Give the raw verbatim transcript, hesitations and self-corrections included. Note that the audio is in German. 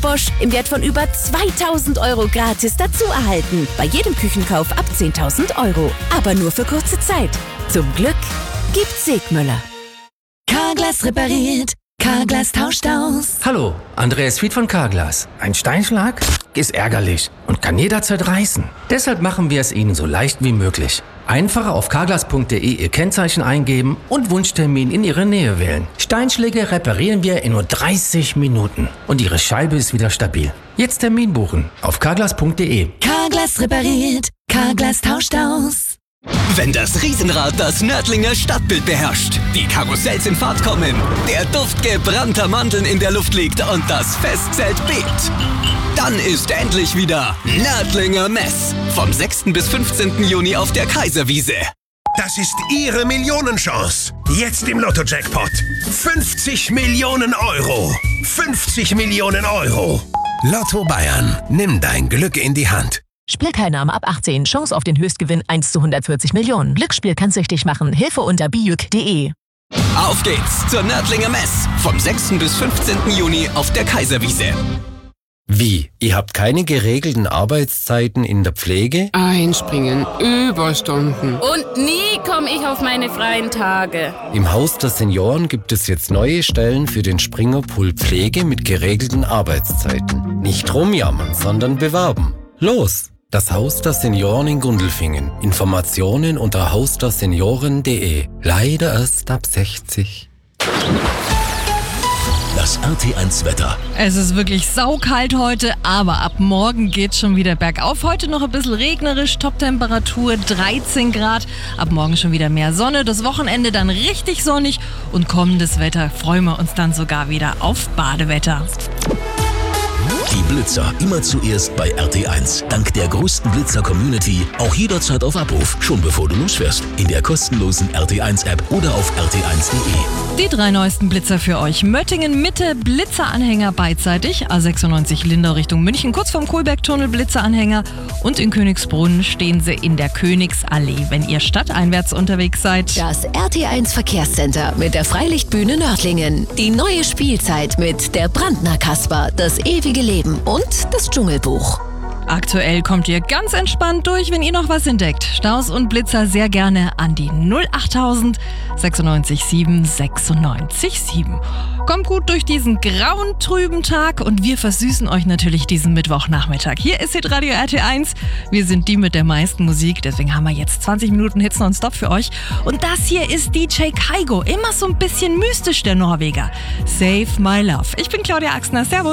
Bosch im Wert von über zweitausend Euro gratis dazu erhalten. Bei jedem Küchenkauf ab zehntausend Euro. Aber nur für kurze Zeit. Zum Glück gibt's Segmüller. Carglass repariert. Carglass tauscht aus. Hallo, Andreas Fied von Carglass. Ein Steinschlag ist ärgerlich und kann jederzeit reißen. Deshalb machen wir es Ihnen so leicht wie möglich. Einfach auf carglass punkt de Ihr Kennzeichen eingeben und Wunschtermin in Ihre Nähe wählen. Steinschläge reparieren wir in nur dreißig Minuten und Ihre Scheibe ist wieder stabil. Jetzt Termin buchen auf carglass punkt de. Carglass repariert. Carglass tauscht aus. Wenn das Riesenrad das Nördlinger Stadtbild beherrscht, die Karussells in Fahrt kommen, der Duft gebrannter Mandeln in der Luft liegt und das Festzelt bebt, dann ist endlich wieder Nördlinger Mess. Vom sechsten bis fünfzehnten Juni auf der Kaiserwiese. Das ist Ihre Millionenchance. Jetzt im Lotto-Jackpot. fünfzig Millionen Euro. fünfzig Millionen Euro. Lotto Bayern. Nimm dein Glück in die Hand. Spielteilnahme ab achtzehn. Chance auf den Höchstgewinn eins zu hundertvierzig Millionen. Glücksspiel kann süchtig machen. Hilfe unter bijuk punkt de. Auf geht's zur Nördlinger Mess. Vom sechsten bis fünfzehnten Juni auf der Kaiserwiese. Wie? Ihr habt keine geregelten Arbeitszeiten in der Pflege? Einspringen, Überstunden. Und nie komme ich auf meine freien Tage. Im Haus der Senioren gibt es jetzt neue Stellen für den Springerpool Pflege mit geregelten Arbeitszeiten. Nicht rumjammern, sondern bewerben. Los! Das Haus der Senioren in Gundelfingen. Informationen unter haus der senioren punkt de. Leider erst ab sechzig. Das R T eins Wetter. Es ist wirklich saukalt heute, aber ab morgen geht's schon wieder bergauf. Heute noch ein bisschen regnerisch, Toptemperatur dreizehn Grad. Ab morgen schon wieder mehr Sonne, das Wochenende dann richtig sonnig und kommendes Wetter freuen wir uns dann sogar wieder auf Badewetter. Die Blitzer immer zuerst bei R T eins. Dank der größten Blitzer-Community auch jederzeit auf Abruf, schon bevor du losfährst. In der kostenlosen R T eins App oder auf r t eins punkt de. Die drei neuesten Blitzer für euch. Möttingen Mitte, Blitzeranhänger beidseitig. A sechsundneunzig Lindau Richtung München, kurz vorm Kohlbergtunnel Blitzeranhänger. Und in Königsbrunn stehen sie in der Königsallee, wenn ihr stadteinwärts unterwegs seid. Das R T eins Verkehrscenter mit der Freilichtbühne Nördlingen. Die neue Spielzeit mit der Brandner Kasper, das ewige Leben und das Dschungelbuch. Aktuell kommt ihr ganz entspannt durch, wenn ihr noch was entdeckt. Staus und Blitzer sehr gerne an die null achttausend sechsundneunzig sieben sechsundneunzig sieben. Kommt gut durch diesen grauen, trüben Tag und wir versüßen euch natürlich diesen Mittwochnachmittag. Hier ist Hitradio R T eins. Wir sind die mit der meisten Musik, deswegen haben wir jetzt zwanzig Minuten Hits nonstop für euch. Und das hier ist D J Kaigo, immer so ein bisschen mystisch, der Norweger. Save My Love. Ich bin Claudia Axner, servus.